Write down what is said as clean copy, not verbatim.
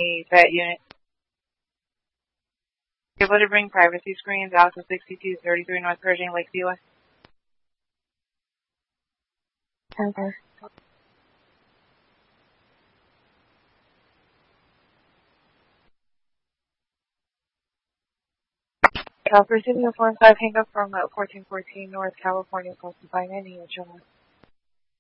the vet unit. Able to bring privacy screens out to 6233 North Pershing, Lakeview West. Okay. Receiving a 4-5 hang up from 1414 North California, close to 590 at John.